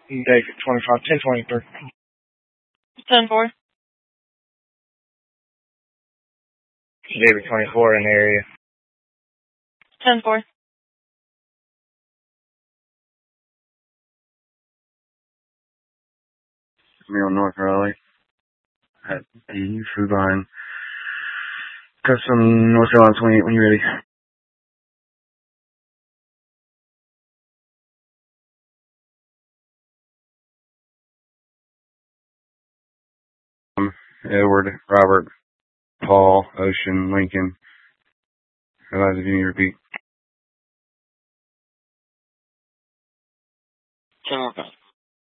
David 25, 1023. 10-4. David 24 in the area. 10-4. Camille North Raleigh at 80 Food Line. Custom North Carolina 28 when you're ready. Edward, Robert, Paul, Ocean, Lincoln. Eliza, if you need to repeat. 10 more.